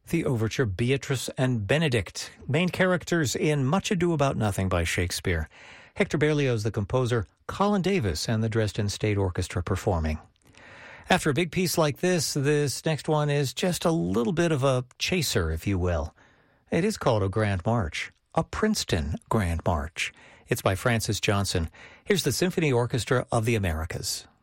The overture Beatrice and Benedict, main characters in Much Ado About Nothing by Shakespeare. Hector Berlioz, the composer, Colin Davis and the Dresden State Orchestra performing. After a big piece like this next one is just a little bit of a chaser, if you will. It is called a Grand March, a Princeton Grand March. It's by Francis Johnson. Here's the Symphony Orchestra of the Americas.